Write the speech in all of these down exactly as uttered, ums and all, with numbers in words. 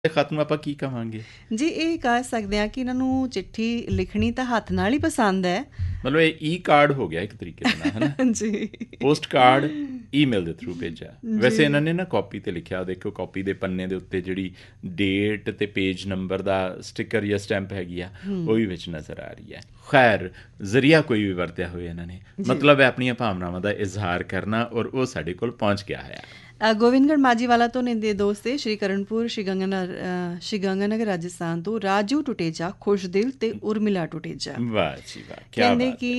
ਖਤ ਨੂੰ ਆਪਾਂ ਕੀ ਕਹਾਂਗੇ ਜੀ? ਇਹ ਕਹਿ ਸਕਦੇ ਹਾਂ ਕਿ ਇਹਨਾਂ ਨੂੰ ਚਿੱਠੀ ਲਿਖਣੀ ਤਾਂ ਹੱਥ ਨਾਲ ਹੀ ਪਸੰਦ ਹੈ। ਮਤਲਬ ਇਹ ਈ ਕਾਰਡ ਹੋ ਗਿਆ ਇੱਕ ਤਰੀਕੇ ਦੇ ਨਾਲ, ਹੈ ਨਾ? ਜੀ, ਪੋਸਟ ਕਾਰਡ ਈਮੇਲ ਦੇ ਥਰੂ ਭੇਜਿਆ। ਵੈਸੇ ਇਹਨਾਂ ਨੇ ਨਾ ਕਾਪੀ 'ਤੇ ਲਿਖਿਆ, ਦੇਖੋ ਕਾਪੀ ਦੇ ਪੰਨੇ ਦੇ ਉੱਤੇ ਜਿਹੜੀ ਡੇਟ ਅਤੇ ਪੇਜ ਨੰਬਰ ਦਾ ਸਟਿੱਕਰ ਜਾਂ ਸਟੈਂਪ ਹੈਗੀ ਆ ਉਹ ਵੀ ਵਿੱਚ ਨਜ਼ਰ ਆ ਰਹੀ ਹੈ। ਖੈਰ, ਜ਼ਰੀਆ ਕੋਈ ਵੀ ਵਰਤਿਆ ਹੋਇਆ ਇਹਨਾਂ ਨੇ, ਮਤਲਬ ਹੈ ਆਪਣੀਆਂ ਭਾਵਨਾਵਾਂ ਦਾ ਇਜ਼ਹਾਰ ਕਰਨਾ, ਔਰ ਉਹ ਸਾਡੇ ਕੋਲ ਪਹੁੰਚ ਗਿਆ ਹੈ। ਗੋਬਿੰਦਗੜ੍ਹ ਮਾਜੀਵਾਲਾ ਤੋਂ ਨੇ ਦੇ ਦੋਸਤ ਸ਼੍ਰੀ ਕਰਨਪੁਰ ਸ਼੍ਰੀ ਗੰਗਾ ਸ਼੍ਰੀ ਗੰਗਾਨਗਰ ਰਾਜਸਥਾਨ ਤੋਂ ਰਾਜੂ ਟੁਟੇਜਾ, ਖੁਸ਼ਦਿਲ ਤੇ ਉਰਮਿਲਾ ਟੁਟੇਜਾ। ਵਾਹ ਜੀ ਵਾਹ, ਕਹਿੰਦੇ ਕਿ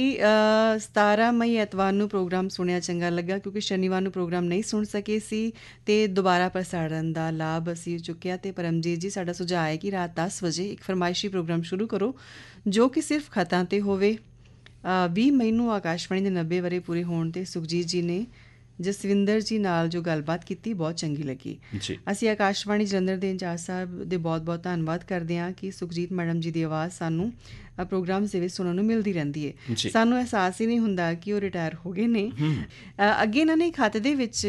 ਸਤਾਰਾਂ ਮਈ ਐਤਵਾਰ ਨੂੰ ਪ੍ਰੋਗਰਾਮ ਸੁਣਿਆ ਚੰਗਾ ਲੱਗਾ, ਕਿਉਂਕਿ ਸ਼ਨੀਵਾਰ ਨੂੰ ਪ੍ਰੋਗਰਾਮ ਨਹੀਂ ਸੁਣ ਸਕੇ ਸੀ ਤੇ ਦੁਬਾਰਾ ਪ੍ਰਸਾਰਣ ਦਾ ਲਾਭ ਅਸੀਂ ਚੁੱਕਿਆ। ਤੇ ਪਰਮਜੀਤ ਜੀ, ਸਾਡਾ ਸੁਝਾਅ ਹੈ ਕਿ ਰਾਤ ਦਸ ਵਜੇ ਇੱਕ ਫਰਮਾਇਸ਼ੀ ਪ੍ਰੋਗਰਾਮ ਸ਼ੁਰੂ ਕਰੋ ਜੋ ਕਿ ਸਿਰਫ ਖਤਾਂ 'ਤੇ ਹੋਵੇ। ਵੀਹ ਮਈ ਨੂੰ ਆਕਾਸ਼ਵਾਣੀ ਦੇ ਨੱਬੇ ਵਰ੍ਹੇ ਪੂਰੇ ਹੋਣ 'ਤੇ ਸੁਖਜੀਤ ਜੀ ਨੇ ਜਸਵਿੰਦਰ ਜੀ ਨਾਲ ਜੋ ਗੱਲਬਾਤ ਕੀਤੀ ਬਹੁਤ ਚੰਗੀ ਲੱਗੀ। ਅਸੀਂ ਆਕਾਸ਼ਵਾਣੀ ਜਲੰਧਰ ਦੇ ਇੰਚਾਰਜ ਸਾਹਿਬ ਦੇ ਬਹੁਤ ਬਹੁਤ ਧੰਨਵਾਦ ਕਰਦੇ ਹਾਂ ਕਿ ਸੁਖਜੀਤ ਮੈਡਮ ਜੀ ਦੀ ਆਵਾਜ਼ ਸਾਨੂੰ ਪ੍ਰੋਗਰਾਮ ਦੇ ਵਿੱਚ ਸੁਣਨ ਨੂੰ ਮਿਲਦੀ ਰਹਿੰਦੀ ਹੈ। ਸਾਨੂੰ ਅਹਿਸਾਸ ਹੀ ਨਹੀਂ ਹੁੰਦਾ ਕਿ ਉਹ ਰਿਟਾਇਰ ਹੋ ਗਏ ਨੇ। ਅੱਗੇ ਇਹਨਾਂ ਨੇ ਖਤ ਦੇ ਵਿੱਚ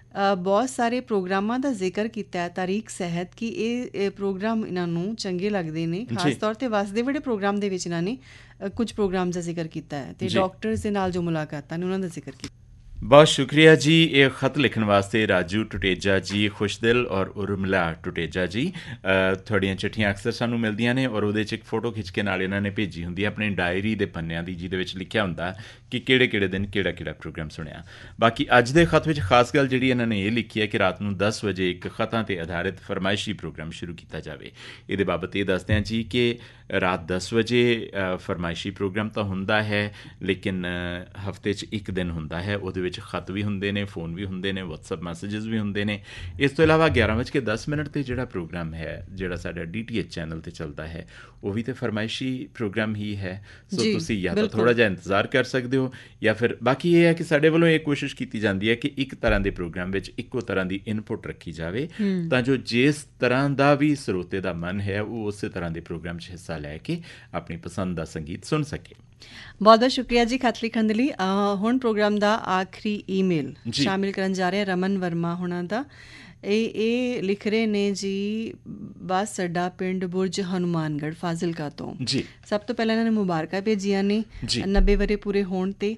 ਬਹੁਤ ਸਾਰੇ ਪ੍ਰੋਗਰਾਮਾਂ ਦਾ ਜ਼ਿਕਰ ਕੀਤਾ ਹੈ, ਤਾਰੀਖ ਸਹਿਤ, ਕਿ ਇਹ ਪ੍ਰੋਗਰਾਮ ਇਹਨਾਂ ਨੂੰ ਚੰਗੇ ਲੱਗਦੇ ਨੇ। ਖਾਸ ਤੌਰ 'ਤੇ ਵਸਦੇ ਵੜੇ ਪ੍ਰੋਗਰਾਮ ਦੇ ਵਿੱਚ ਇਹਨਾਂ ਨੇ ਕੁਝ ਪ੍ਰੋਗਰਾਮ ਦਾ ਜ਼ਿਕਰ ਕੀਤਾ ਹੈ ਅਤੇ ਡਾਕਟਰਸ ਦੇ ਨਾਲ ਜੋ ਮੁਲਾਕਾਤਾਂ ਨੇ ਉਹਨਾਂ ਦਾ ਜ਼ਿਕਰ ਕੀਤਾ। ਬਹੁਤ ਸ਼ੁਕਰੀਆ ਜੀ ਇਹ ਖਤ ਲਿਖਣ ਵਾਸਤੇ ਰਾਜੂ ਟੁਟੇਜਾ ਜੀ, ਖੁਸ਼ਦਿਲ ਔਰ ਉਰਮਿਲਾ ਟੁਟੇਜਾ ਜੀ। ਤੁਹਾਡੀਆਂ ਚਿੱਠੀਆਂ ਅਕਸਰ ਸਾਨੂੰ ਮਿਲਦੀਆਂ ਨੇ ਔਰ ਉਹਦੇ 'ਚ ਇੱਕ ਫੋਟੋ ਖਿੱਚ ਕੇ ਨਾਲ ਇਹਨਾਂ ਨੇ ਭੇਜੀ ਹੁੰਦੀ ਹੈ ਆਪਣੀ ਡਾਇਰੀ ਦੇ ਪੰਨਿਆਂ ਦੀ, ਜਿਹਦੇ ਵਿੱਚ ਲਿਖਿਆ ਹੁੰਦਾ ਕਿ ਕਿਹੜੇ ਕਿਹੜੇ ਦਿਨ ਕਿਹੜਾ ਕਿਹੜਾ ਪ੍ਰੋਗਰਾਮ ਸੁਣਿਆ। ਬਾਕੀ ਅੱਜ ਦੇ ਖਤ ਵਿੱਚ ਖਾਸ ਗੱਲ ਜਿਹੜੀ ਇਹਨਾਂ ਨੇ ਇਹ ਲਿਖੀ ਹੈ ਕਿ ਰਾਤ ਨੂੰ ਦਸ ਵਜੇ ਇੱਕ ਖਤਾਂ 'ਤੇ ਆਧਾਰਿਤ ਫਰਮਾਇਸ਼ੀ ਪ੍ਰੋਗਰਾਮ ਸ਼ੁਰੂ ਕੀਤਾ ਜਾਵੇ। ਇਹਦੇ ਬਾਬਤ ਇਹ ਦੱਸਦੇ ਹਾਂ ਜੀ ਕਿ ਰਾਤ ਦਸ ਵਜੇ ਫਰਮਾਇਸ਼ੀ ਪ੍ਰੋਗਰਾਮ ਤਾਂ ਹੁੰਦਾ ਹੈ, ਲੇਕਿਨ ਹਫ਼ਤੇ 'ਚ ਇੱਕ ਦਿਨ ਹੁੰਦਾ ਹੈ, ਉਹਦੇ ਵਿੱਚ ਖਤ ਵੀ ਹੁੰਦੇ ਨੇ, ਫੋਨ ਵੀ ਹੁੰਦੇ ਨੇ, ਵਟਸਐਪ ਮੈਸੇਜਿਸ ਵੀ ਹੁੰਦੇ ਨੇ। ਇਸ ਤੋਂ ਇਲਾਵਾ ਗਿਆਰਾਂ ਵੱਜ ਕੇ ਦਸ ਮਿੰਟ 'ਤੇ ਜਿਹੜਾ ਪ੍ਰੋਗਰਾਮ ਹੈ, ਜਿਹੜਾ ਸਾਡਾ ਡੀ ਟੀ ਐਚ ਚੈਨਲ 'ਤੇ ਚੱਲਦਾ ਹੈ, ਉਹ ਵੀ ਤਾਂ ਫਰਮਾਇਸ਼ੀ ਪ੍ਰੋਗਰਾਮ ਹੀ ਹੈ। ਸੋ ਤੁਸੀਂ ਜਾਂ ਤਾਂ ਥੋੜ੍ਹਾ ਜਿਹਾ ਇੰਤਜ਼ਾਰ ਕਰ ਸਕਦੇ ਹੋ, ਜਾਂ ਫਿਰ ਬਾਕੀ ਇਹ ਹੈ ਕਿ ਸਾਡੇ ਵੱਲੋਂ ਇਹ ਕੋਸ਼ਿਸ਼ ਕੀਤੀ ਜਾਂਦੀ ਹੈ ਕਿ ਇੱਕ ਤਰ੍ਹਾਂ ਦੇ ਪ੍ਰੋਗਰਾਮ ਵਿੱਚ ਇੱਕੋ ਤਰ੍ਹਾਂ ਦੀ ਇਨਪੁਟ ਰੱਖੀ ਜਾਵੇ, ਤਾਂ ਜੋ ਜਿਸ ਤਰ੍ਹਾਂ ਦਾ ਵੀ ਸਰੋਤੇ ਦਾ ਮਨ ਹੈ ਉਹ ਉਸੇ ਤਰ੍ਹਾਂ ਦੇ ਪ੍ਰੋਗਰਾਮ 'ਚ ਹਿੱਸਾ ਲੈ ਕੇ ਆਪਣੀ ਪਸੰਦ ਦਾ ਸੰਗੀਤ ਸੁਣ ਸਕੇ। ਬਹੁਤ ਬਹੁਤ ਸ਼ੁਕਰੀਆ ਜੀ ਖਤ ਲਿਖਣ ਦੇ ਲਈ। ਹੁਣ ਪ੍ਰੋਗਰਾਮ ਦਾ ਆਖਰੀ ਈਮੇਲ ਸ਼ਾਮਿਲ ਕਰਨ ਜਾ ਰਹੇ ਰਮਨ ਵਰਮਾ ਹੁਣਾਂ ਦਾ। ਇਹ ਇਹ ਲਿਖ ਰਹੇ ਨੇ ਜੀ, ਬੱਸ ਅੱਡਾ ਪਿੰਡ ਬੁਰਜ ਹਨੂੰਮਾਨਗੜ੍ਹ ਫਾਜ਼ਿਲਕਾ ਤੋਂ। ਜੀ, ਸਭ ਤੋਂ ਪਹਿਲਾਂ ਇਹਨਾਂ ਨੇ ਮੁਬਾਰਕਾਂ ਭੇਜੀਆਂ ਨੇ ਨੱਬੇ ਵਰ੍ਹੇ ਪੂਰੇ ਹੋਣ 'ਤੇ।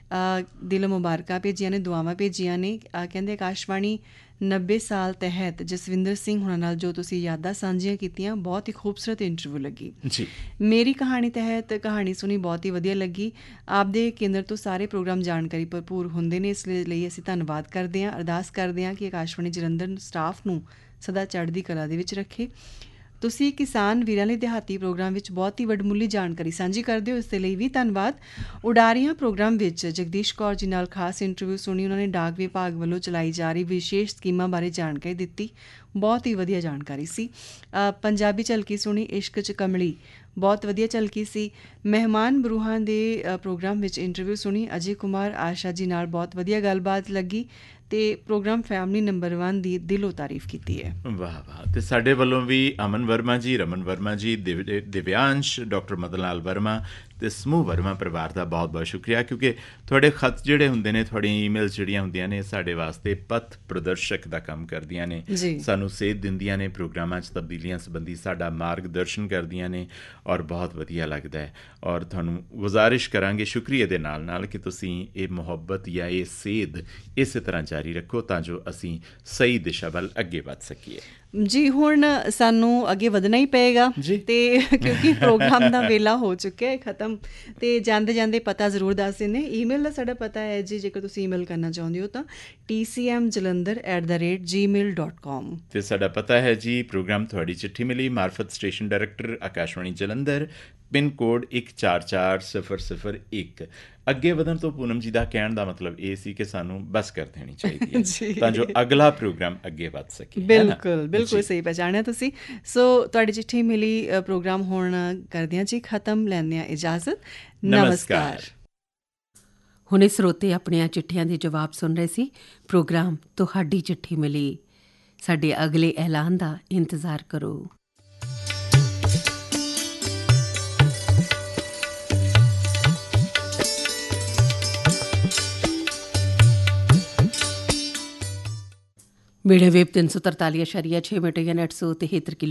ਦਿਲੋਂ ਮੁਬਾਰਕਾਂ ਭੇਜੀਆਂ ਨੇ, ਦੁਆਵਾਂ ਭੇਜੀਆਂ ਨੇ। ਕਹਿੰਦੇ ਆਕਾਸ਼ਵਾਣੀ ਨੱਬੇ ਸਾਲ ਤਹਿਤ ਜਸਵਿੰਦਰ ਸਿੰਘ ਹੁਣਾਂ ਨਾਲ ਜੋ ਤੁਸੀਂ ਯਾਦਾਂ ਸਾਂਝੀਆਂ ਕੀਤੀਆਂ, ਬਹੁਤ ਹੀ ਖੂਬਸੂਰਤ ਇੰਟਰਵਿਊ ਲੱਗੀ। ਮੇਰੀ ਕਹਾਣੀ ਤਹਿਤ ਕਹਾਣੀ ਸੁਣੀ, ਬਹੁਤ ਹੀ ਵਧੀਆ ਲੱਗੀ। ਆਪਦੇ ਕੇਂਦਰ ਤੋਂ ਸਾਰੇ ਪ੍ਰੋਗਰਾਮ ਜਾਣਕਾਰੀ ਭਰਪੂਰ ਹੁੰਦੇ ਨੇ, ਇਸ ਲਈ ਅਸੀਂ ਧੰਨਵਾਦ ਕਰਦੇ ਹਾਂ। ਅਰਦਾਸ ਕਰਦੇ ਹਾਂ ਕਿ ਆਕਾਸ਼ਵਾਣੀ ਜਲੰਧਰ ਸਟਾਫ ਨੂੰ ਸਦਾ ਚੜ੍ਹਦੀ ਕਲਾ ਦੇ ਵਿੱਚ ਰੱਖੇ। ਤੁਸੀਂ ਕਿਸਾਨ ਵੀਰਾਂ ਲਈ ਦਿਹਾਤੀ ਪ੍ਰੋਗਰਾਮ ਵਿੱਚ ਬਹੁਤ ਹੀ ਵੱਡਮੁੱਲੀ ਜਾਣਕਾਰੀ ਸਾਂਝੀ ਕਰਦੇ ਹੋ, ਇਸ ਦੇ ਲਈ ਵੀ ਧੰਨਵਾਦ। ਉਡਾਰੀਆਂ ਪ੍ਰੋਗਰਾਮ ਵਿੱਚ ਜਗਦੀਸ਼ ਕੌਰ ਜੀ ਨਾਲ ਖਾਸ ਇੰਟਰਵਿਊ ਸੁਣੀ, ਉਹਨਾਂ ਨੇ ਡਾਕ ਵਿਭਾਗ ਵੱਲੋਂ ਚਲਾਈ ਜਾ ਰਹੀ ਵਿਸ਼ੇਸ਼ ਸਕੀਮਾਂ ਬਾਰੇ ਜਾਣਕਾਰੀ ਦਿੱਤੀ, ਬਹੁਤ ਹੀ ਵਧੀਆ ਜਾਣਕਾਰੀ ਸੀ। ਪੰਜਾਬੀ ਝਲਕੀ ਸੁਣੀ, ਇਸ਼ਕ 'ਚ ਕਮਲੀ, ਬਹੁਤ ਵਧੀਆ ਝਲਕੀ ਸੀ। ਮਹਿਮਾਨ ਬਰੂਹਾਂ ਦੇ ਪ੍ਰੋਗਰਾਮ ਵਿੱਚ ਇੰਟਰਵਿਊ ਸੁਣੀ, ਅਜੇ ਕੁਮਾਰ ਆਸ਼ਾ ਜੀ ਨਾਲ ਬਹੁਤ ਵਧੀਆ ਗੱਲਬਾਤ ਲੱਗੀ ਅਤੇ ਪ੍ਰੋਗਰਾਮ ਫੈਮਲੀ ਨੰਬਰ ਵਨ ਦੀ ਦਿਲੋਂ ਤਾਰੀਫ ਕੀਤੀ ਹੈ। ਵਾਹ ਵਾਹ। ਅਤੇ ਸਾਡੇ ਵੱਲੋਂ ਵੀ ਅਮਨ ਵਰਮਾ ਜੀ, ਰਮਨ ਵਰਮਾ ਜੀ, ਦਿਵ ਦਿਵਿਆਂਸ਼, ਡਾਕਟਰ ਮਦਨ ਲਾਲ ਵਰਮਾ ਅਤੇ ਸਮੂਹ ਵਰਮਾ ਪਰਿਵਾਰ ਦਾ ਬਹੁਤ ਬਹੁਤ ਸ਼ੁਕਰੀਆ, ਕਿਉਂਕਿ ਤੁਹਾਡੇ ਖਤ ਜਿਹੜੇ ਹੁੰਦੇ ਨੇ, ਤੁਹਾਡੀਆਂ ਈਮੇਲਸ ਜਿਹੜੀਆਂ ਹੁੰਦੀਆਂ ਨੇ, ਸਾਡੇ ਵਾਸਤੇ ਪਥ ਪ੍ਰਦਰਸ਼ਕ ਦਾ ਕੰਮ ਕਰਦੀਆਂ ਨੇ, ਸਾਨੂੰ ਸੇਧ ਦਿੰਦੀਆਂ ਨੇ, ਪ੍ਰੋਗਰਾਮਾਂ 'ਚ ਤਬਦੀਲੀਆਂ ਸੰਬੰਧੀ ਸਾਡਾ ਮਾਰਗ ਦਰਸ਼ਨ ਕਰਦੀਆਂ ਨੇ, ਔਰ ਬਹੁਤ ਵਧੀਆ ਲੱਗਦਾ ਹੈ। ਔਰ ਤੁਹਾਨੂੰ ਗੁਜ਼ਾਰਿਸ਼ ਕਰਾਂਗੇ ਸ਼ੁਕਰੀਆ ਦੇ ਨਾਲ ਨਾਲ ਕਿ ਤੁਸੀਂ ਇਹ ਮੁਹੱਬਤ ਜਾਂ ਇਹ ਸੇਧ ਇਸੇ ਤਰ੍ਹਾਂ ਜਾਰੀ ਰੱਖੋ, ਤਾਂ ਜੋ ਅਸੀਂ ਸਹੀ ਦਿਸ਼ਾ ਵੱਲ ਅੱਗੇ ਵੱਧ ਸਕੀਏ। ਜੀ, ਹੁਣ ਸਾਨੂੰ ਅੱਗੇ ਵਧਣਾ ਹੀ ਪਏਗਾ, ਅਤੇ ਕਿਉਂਕਿ ਪ੍ਰੋਗਰਾਮ ਦਾ ਵੇਲਾ ਹੋ ਚੁੱਕਿਆ ਹੈ ਖਤਮ। ਅਤੇ ਜਾਂਦੇ ਜਾਂਦੇ ਪਤਾ ਜ਼ਰੂਰ ਦੱਸ ਦਿੰਦੇ। ਈਮੇਲ ਦਾ ਸਾਡਾ ਪਤਾ ਹੈ ਜੀ, ਜੇਕਰ ਤੁਸੀਂ ਈਮੇਲ ਕਰਨਾ ਚਾਹੁੰਦੇ ਹੋ ਤਾਂ T C M Jalandhar at the rate ਜੀ ਮੇਲ ਡੋਟ ਕਾਮ। ਅਤੇ ਸਾਡਾ ਪਤਾ ਹੈ ਜੀ, ਪ੍ਰੋਗਰਾਮ ਤੁਹਾਡੀ ਚਿੱਠੀ ਮਿਲੀ, ਮਾਰਫਤ station director Akashvani Jalandhar, pin code ਇੱਕ ਚਾਰ ਚਾਰ ਸਿਫਰ ਸਿਫਰ ਇੱਕ। ਅੱਗੇ ਵਧਣ ਤੋਂ ਪੂਨਮ ਜੀ ਦਾ ਕਹਿਣ ਦਾ ਮਤਲਬ ਇਹ ਸੀ ਕਿ ਸਾਨੂੰ ਬਸ ਕਰ ਦੇਣੀ ਚਾਹੀਦੀ ਹੈ, ਤਾਂ ਜੋ ਅਗਲਾ ਪ੍ਰੋਗਰਾਮ ਅੱਗੇ ਵੱਧ ਸਕੇ। ਬਿਲਕੁਲ ਬਿਲਕੁਲ ਸਹੀ ਪਹਿਚਾਣਿਆ ਤੁਸੀਂ। ਸੋ ਤੁਹਾਡੀ ਚਿੱਠੀ ਮਿਲੀ, ਪ੍ਰੋਗਰਾਮ ਹੁਣ ਕਰਦੇ ਹਾਂ ਜੀ ਖਤਮ, ਲੈਂਦੇ ਹਾਂ ਇਜਾਜ਼ਤ, ਨਮਸਕਾਰ। ਹੁਣੇ ਸਰੋਤੇ ਆਪਣੀਆਂ ਚਿੱਠੀਆਂ ਦੇ ਜਵਾਬ ਸੁਣ ਰਹੇ ਸੀ। ਪ੍ਰੋਗਰਾਮ ਤੁਹਾਡੀ ਚਿੱਠੀ ਮਿਲੀ। ਸਾਡੇ ਅਗਲੇ ਐਲਾਨ ਦਾ ਇੰਤਜ਼ਾਰ ਕਰੋ। ਮੀਡੀਅਮ ਵੇਵ ਤਿੰਨ ਸੌ ਤਰਤਾਲੀ ਅਸ਼ਾਰੀਆ ਛੇ ਮੀਟਰ ਜਾਂ ਅੱਠ ਸੌ ਤਿਹੱਤਰ ਕਿਲੋ